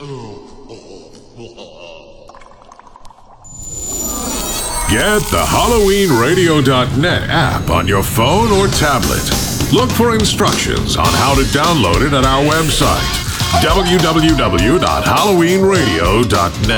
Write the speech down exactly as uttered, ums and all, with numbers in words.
Get the Halloween Radio dot net app on your phone or tablet. Look for instructions on how to download it at our website, w w w dot halloween radio dot net.